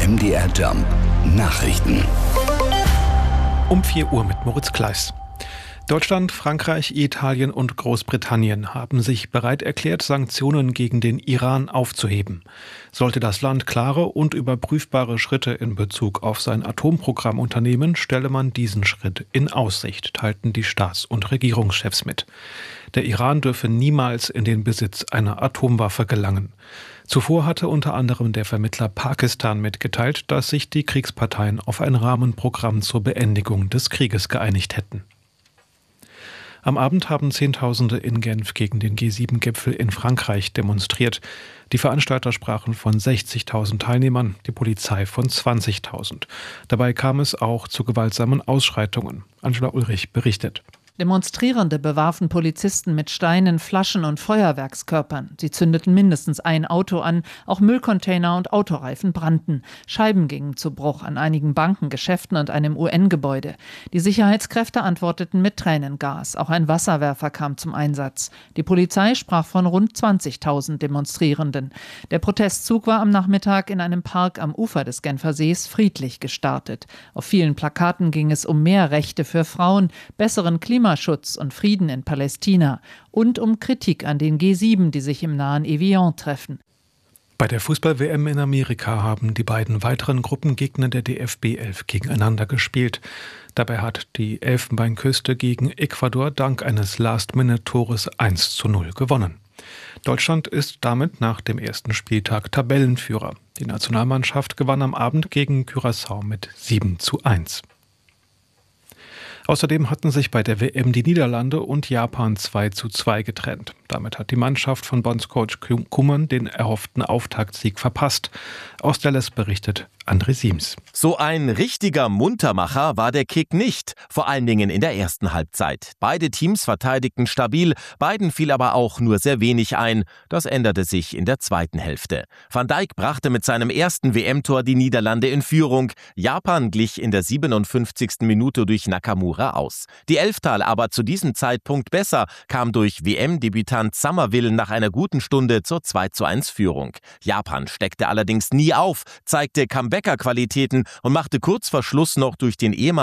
MDR Jump Nachrichten. Um 4 Uhr mit Moritz Kleiss. Deutschland, Frankreich, Italien und Großbritannien haben sich bereit erklärt, Sanktionen gegen den Iran aufzuheben. Sollte das Land klare und überprüfbare Schritte in Bezug auf sein Atomprogramm unternehmen, stelle man diesen Schritt in Aussicht, teilten die Staats- und Regierungschefs mit. Der Iran dürfe niemals in den Besitz einer Atomwaffe gelangen. Zuvor hatte unter anderem der Vermittler Pakistan mitgeteilt, dass sich die Kriegsparteien auf ein Rahmenprogramm zur Beendigung des Krieges geeinigt hätten. Am Abend haben Zehntausende in Genf gegen den G7-Gipfel in Frankreich demonstriert. Die Veranstalter sprachen von 60.000 Teilnehmern, die Polizei von 20.000. Dabei kam es auch zu gewaltsamen Ausschreitungen. Angela Ulrich berichtet. Demonstrierende bewarfen Polizisten mit Steinen, Flaschen und Feuerwerkskörpern. Sie zündeten mindestens ein Auto an, auch Müllcontainer und Autoreifen brannten. Scheiben gingen zu Bruch an einigen Banken, Geschäften und einem UN-Gebäude. Die Sicherheitskräfte antworteten mit Tränengas. Auch ein Wasserwerfer kam zum Einsatz. Die Polizei sprach von rund 20.000 Demonstrierenden. Der Protestzug war am Nachmittag in einem Park am Ufer des Genfer Sees friedlich gestartet. Auf vielen Plakaten ging es um mehr Rechte für Frauen, besseren Klimaschutz und Frieden in Palästina und um Kritik an den G7, die sich im nahen Evian treffen. Bei der Fußball-WM in Amerika haben die beiden weiteren Gruppengegner der DFB 11 gegeneinander gespielt. Dabei hat die Elfenbeinküste gegen Ecuador dank eines Last-Minute-Tores 1:0 gewonnen. Deutschland ist damit nach dem ersten Spieltag Tabellenführer. Die Nationalmannschaft gewann am Abend gegen Curaçao mit 7:1. Außerdem hatten sich bei der WM die Niederlande und Japan 2:2 getrennt. Damit hat die Mannschaft von Bondscoach Koeman den erhofften Auftaktsieg verpasst. Aus Dallas berichtet André Siems. So ein richtiger Muntermacher war der Kick nicht, vor allen Dingen in der ersten Halbzeit. Beide Teams verteidigten stabil, beiden fiel aber auch nur sehr wenig ein. Das änderte sich in der zweiten Hälfte. Van Dijk brachte mit seinem ersten WM-Tor die Niederlande in Führung. Japan glich in der 57. Minute durch Nakamura aus. Die Elftal aber zu diesem Zeitpunkt besser, kam durch WM-Debütant Summerville nach einer guten Stunde zur 2:1 Führung. Japan steckte allerdings nie auf, zeigte Comebacker-Qualitäten und machte kurz vor Schluss noch durch den ehemaligen